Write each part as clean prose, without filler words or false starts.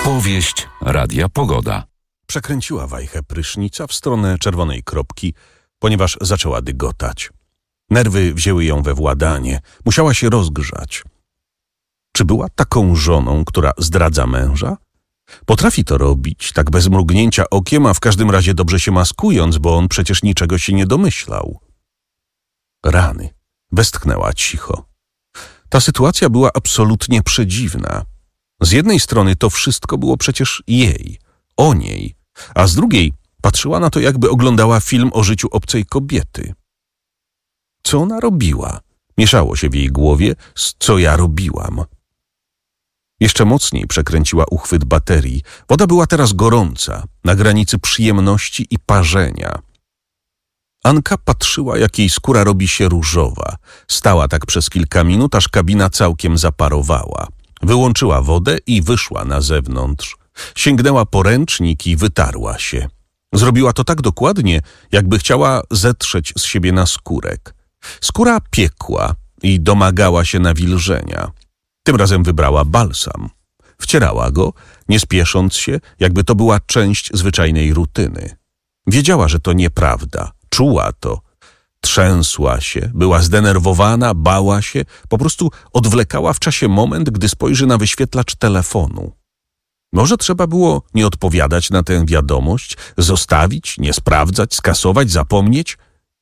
Powieść Radia Pogoda. Przekręciła wajchę prysznica w stronę czerwonej kropki, ponieważ zaczęła dygotać. Nerwy wzięły ją we władanie. Musiała się rozgrzać. Czy była taką żoną, która zdradza męża? Potrafi to robić, tak bez mrugnięcia okiem, a w każdym razie dobrze się maskując, bo on przecież niczego się nie domyślał. Rany. Westchnęła cicho. Ta sytuacja była absolutnie przedziwna. Z jednej strony to wszystko było przecież jej, o niej, a z drugiej patrzyła na to, jakby oglądała film o życiu obcej kobiety. Co ona robiła? Mieszało się w jej głowie z co ja robiłam. Jeszcze mocniej przekręciła uchwyt baterii. Woda była teraz gorąca, na granicy przyjemności i parzenia. Anka patrzyła, jak jej skóra robi się różowa. Stała tak przez kilka minut, aż kabina całkiem zaparowała. Wyłączyła wodę i wyszła na zewnątrz. Sięgnęła po ręcznik i wytarła się. Zrobiła to tak dokładnie, jakby chciała zetrzeć z siebie naskórek. Skóra piekła i domagała się nawilżenia. Tym razem wybrała balsam. Wcierała go, nie spiesząc się, jakby to była część zwyczajnej rutyny. Wiedziała, że to nieprawda. Czuła to. Trzęsła się, była zdenerwowana, bała się, po prostu odwlekała w czasie moment, gdy spojrzy na wyświetlacz telefonu. Może trzeba było nie odpowiadać na tę wiadomość, zostawić, nie sprawdzać, skasować, zapomnieć?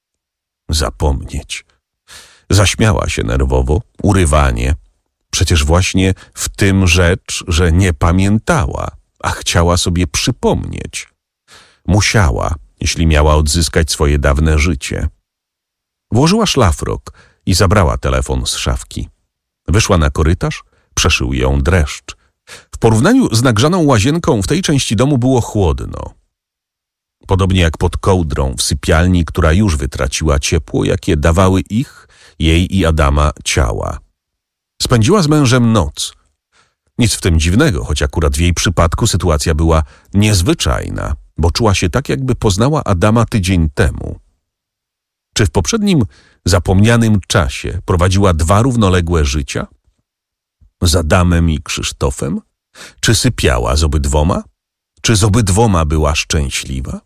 Zapomnieć. Zaśmiała się nerwowo, urywanie. Przecież właśnie w tym rzecz, że nie pamiętała, a chciała sobie przypomnieć. Musiała, jeśli miała odzyskać swoje dawne życie. Włożyła szlafrok i zabrała telefon z szafki. Wyszła na korytarz, przeszył ją dreszcz. W porównaniu z nagrzaną łazienką w tej części domu było chłodno. Podobnie jak pod kołdrą w sypialni, która już wytraciła ciepło, jakie dawały jej i Adama ciała. Spędziła z mężem noc. Nic w tym dziwnego, choć akurat w jej przypadku sytuacja była niezwyczajna, bo czuła się tak, jakby poznała Adama tydzień temu. Czy w poprzednim, zapomnianym czasie prowadziła 2 równoległe życia? Z Adamem i Krzysztofem? Czy sypiała z obydwoma? Czy z obydwoma była szczęśliwa?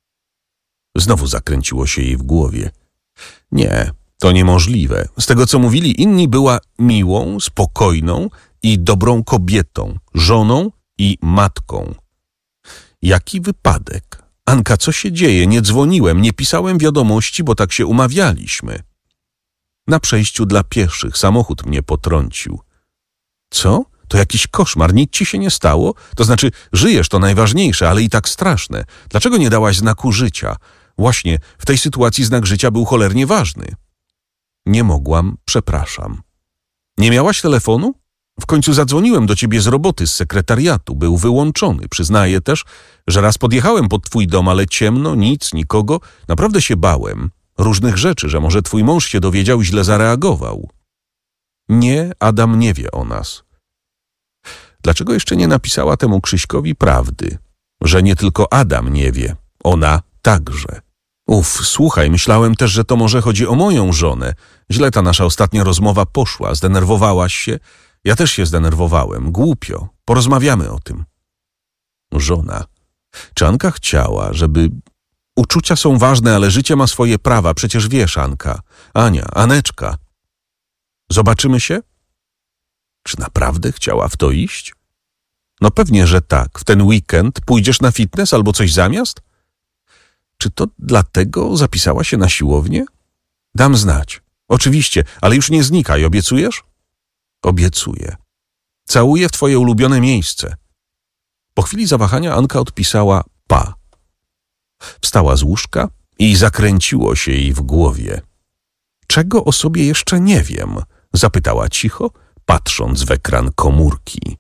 Znowu zakręciło się jej w głowie. Nie, to niemożliwe. Z tego, co mówili inni, była miłą, spokojną i dobrą kobietą, żoną i matką. Jaki wypadek? Anka, co się dzieje? Nie dzwoniłem, nie pisałem wiadomości, bo tak się umawialiśmy. Na przejściu dla pieszych samochód mnie potrącił. Co? To jakiś koszmar, nic ci się nie stało? To znaczy, żyjesz, to najważniejsze, ale i tak straszne. Dlaczego nie dałaś znaku życia? Właśnie, w tej sytuacji znak życia był cholernie ważny. Nie mogłam, przepraszam. Nie miałaś telefonu? W końcu zadzwoniłem do ciebie z roboty, z sekretariatu. Był wyłączony. Przyznaję też, że raz podjechałem pod twój dom, ale ciemno, nic, nikogo. Naprawdę się bałem. Różnych rzeczy, że może twój mąż się dowiedział i źle zareagował. Nie, Adam nie wie o nas. Dlaczego jeszcze nie napisała temu Krzyśkowi prawdy? Że nie tylko Adam nie wie, ona także. Słuchaj, myślałem też, że to może chodzi o moją żonę. Źle ta nasza ostatnia rozmowa poszła, zdenerwowałaś się. Ja też się zdenerwowałem, głupio. Porozmawiamy o tym. Żona. Czy Anka chciała, żeby... Uczucia są ważne, ale życie ma swoje prawa. Przecież wiesz, Anka. Ania, Aneczka. Zobaczymy się? Czy naprawdę chciała w to iść? No pewnie, że tak. W ten weekend pójdziesz na fitness albo coś zamiast? Czy to dlatego zapisała się na siłownię? Dam znać. Oczywiście, ale już nie znikaj, obiecujesz? Obiecuję. Całuję w twoje ulubione miejsce. Po chwili zawahania Anka odpisała pa. Wstała z łóżka i zakręciło się jej w głowie. Czego o sobie jeszcze nie wiem? Zapytała cicho, patrząc w ekran komórki.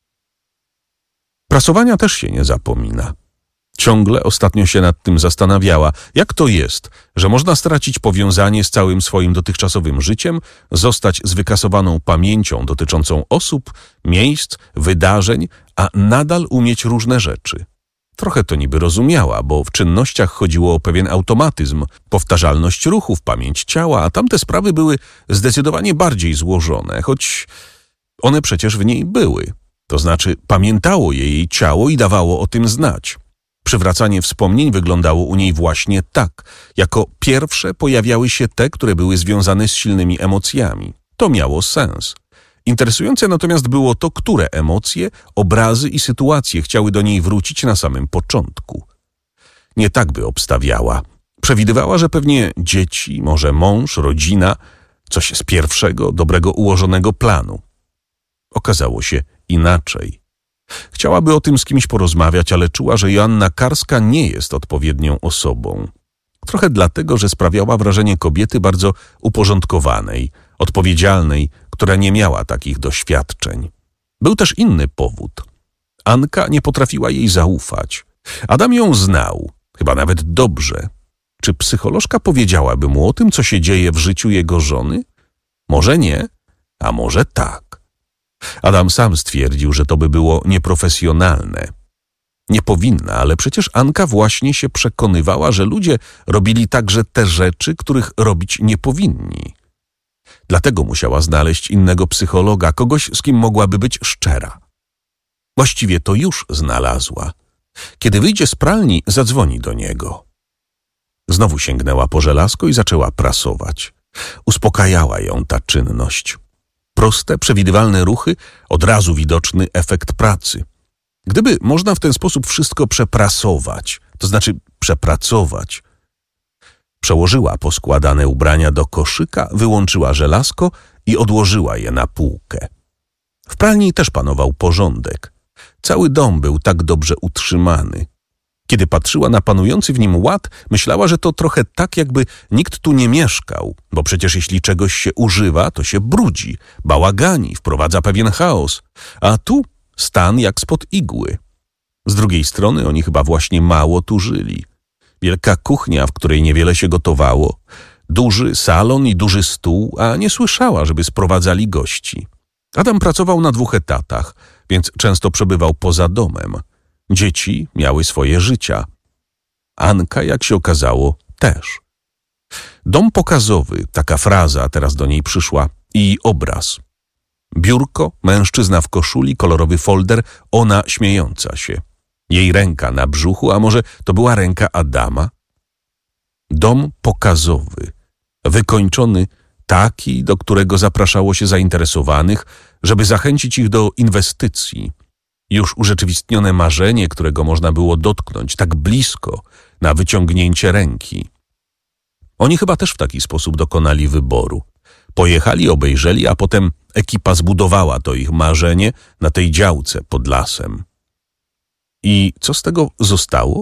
Prasowania też się nie zapomina. Ciągle ostatnio się nad tym zastanawiała, jak to jest, że można stracić powiązanie z całym swoim dotychczasowym życiem, zostać z wykasowaną pamięcią dotyczącą osób, miejsc, wydarzeń, a nadal umieć różne rzeczy. Trochę to niby rozumiała, bo w czynnościach chodziło o pewien automatyzm, powtarzalność ruchów, pamięć ciała, a tamte sprawy były zdecydowanie bardziej złożone, choć one przecież w niej były. To znaczy pamiętało jej ciało i dawało o tym znać. Przywracanie wspomnień wyglądało u niej właśnie tak. Jako pierwsze pojawiały się te, które były związane z silnymi emocjami. To miało sens. Interesujące natomiast było to, które emocje, obrazy i sytuacje chciały do niej wrócić na samym początku. Nie tak by obstawiała. Przewidywała, że pewnie dzieci, może mąż, rodzina, coś z pierwszego, dobrego ułożonego planu. Okazało się inaczej. Chciałaby o tym z kimś porozmawiać, ale czuła, że Joanna Karska nie jest odpowiednią osobą. Trochę dlatego, że sprawiała wrażenie kobiety bardzo uporządkowanej, odpowiedzialnej, która nie miała takich doświadczeń. Był też inny powód. Anka nie potrafiła jej zaufać. Adam ją znał, chyba nawet dobrze. Czy psycholożka powiedziałaby mu o tym, co się dzieje w życiu jego żony? Może nie, a może tak. Adam sam stwierdził, że to by było nieprofesjonalne. Nie powinna, ale przecież Anka właśnie się przekonywała, że ludzie robili także te rzeczy, których robić nie powinni. Dlatego musiała znaleźć innego psychologa, kogoś, z kim mogłaby być szczera. Właściwie to już znalazła. Kiedy wyjdzie z pralni, zadzwoni do niego. Znowu sięgnęła po żelazko i zaczęła prasować. Uspokajała ją ta czynność. Proste, przewidywalne ruchy, od razu widoczny efekt pracy. Gdyby można w ten sposób wszystko przeprasować, to znaczy przepracować. Przełożyła poskładane ubrania do koszyka, wyłączyła żelazko i odłożyła je na półkę. W pralni też panował porządek. Cały dom był tak dobrze utrzymany. Kiedy patrzyła na panujący w nim ład, myślała, że to trochę tak, jakby nikt tu nie mieszkał, bo przecież jeśli czegoś się używa, to się brudzi, bałagani, wprowadza pewien chaos, a tu stan jak spod igły. Z drugiej strony oni chyba właśnie mało tu żyli. Wielka kuchnia, w której niewiele się gotowało, duży salon i duży stół, a nie słyszała, żeby sprowadzali gości. Adam pracował na 2 etatach, więc często przebywał poza domem. Dzieci miały swoje życia. Anka, jak się okazało, też. Dom pokazowy, taka fraza teraz do niej przyszła, i obraz. Biurko, mężczyzna w koszuli, kolorowy folder, ona śmiejąca się. Jej ręka na brzuchu, a może to była ręka Adama? Dom pokazowy, wykończony, taki, do którego zapraszało się zainteresowanych, żeby zachęcić ich do inwestycji. Już urzeczywistnione marzenie, którego można było dotknąć tak blisko, na wyciągnięcie ręki. Oni chyba też w taki sposób dokonali wyboru. Pojechali, obejrzeli, a potem ekipa zbudowała to ich marzenie na tej działce pod lasem. I co z tego zostało?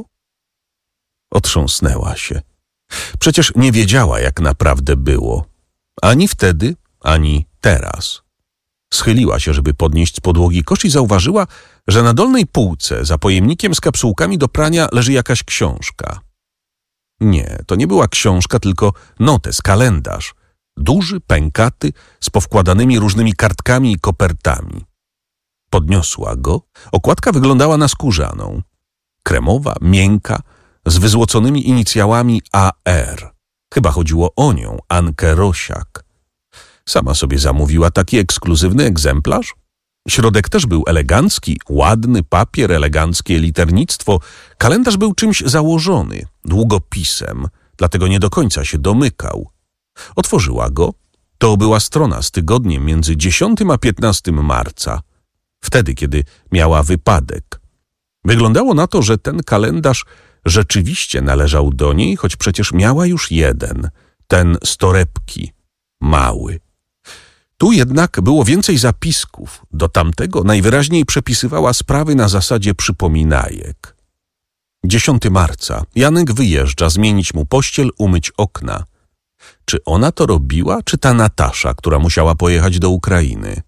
Otrząsnęła się. Przecież nie wiedziała, jak naprawdę było. Ani wtedy, ani teraz. Schyliła się, żeby podnieść z podłogi kosz i zauważyła, że na dolnej półce, za pojemnikiem z kapsułkami do prania, leży jakaś książka. Nie, to nie była książka, tylko notes, kalendarz. Duży, pękaty, z powkładanymi różnymi kartkami i kopertami. Podniosła go. Okładka wyglądała na skórzaną. Kremowa, miękka, z wyzłoconymi inicjałami AR. Chyba chodziło o nią, Ankę Rosiak. Sama sobie zamówiła taki ekskluzywny egzemplarz. Środek też był elegancki, ładny papier, eleganckie liternictwo. Kalendarz był czymś założony, długopisem, dlatego nie do końca się domykał. Otworzyła go. To była strona z tygodniem między 10 a 15 marca. Wtedy, kiedy miała wypadek. Wyglądało na to, że ten kalendarz rzeczywiście należał do niej, choć przecież miała już jeden, ten z torebki, mały. Tu jednak było więcej zapisków. Do tamtego najwyraźniej przepisywała sprawy na zasadzie przypominajek. 10 marca. Janek wyjeżdża, zmienić mu pościel, umyć okna. Czy ona to robiła, czy ta Natasza, która musiała pojechać do Ukrainy?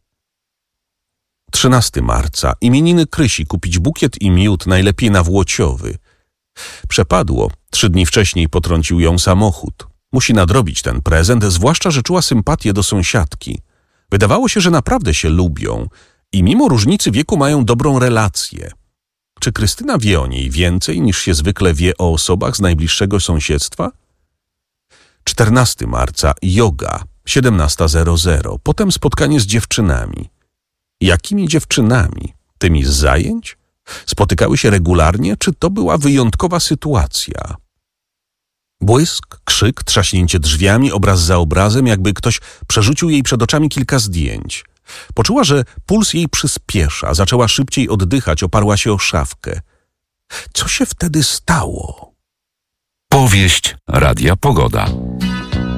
13 marca. Imieniny Krysi, kupić bukiet i miód, najlepiej na Włociowy. Przepadło. 3 dni wcześniej potrącił ją samochód. Musi nadrobić ten prezent, zwłaszcza, że czuła sympatię do sąsiadki. Wydawało się, że naprawdę się lubią i mimo różnicy wieku mają dobrą relację. Czy Krystyna wie o niej więcej, niż się zwykle wie o osobach z najbliższego sąsiedztwa? 14 marca. Yoga. 17:00. Potem spotkanie z dziewczynami. Jakimi dziewczynami? tymi z zajęć? Spotykały się regularnie, czy to była wyjątkowa sytuacja? Błysk, krzyk, trzaśnięcie drzwiami, obraz za obrazem, jakby ktoś przerzucił jej przed oczami kilka zdjęć. Poczuła, że puls jej przyspiesza, zaczęła szybciej oddychać, oparła się o szafkę. Co się wtedy stało? Powieść Radia Pogoda.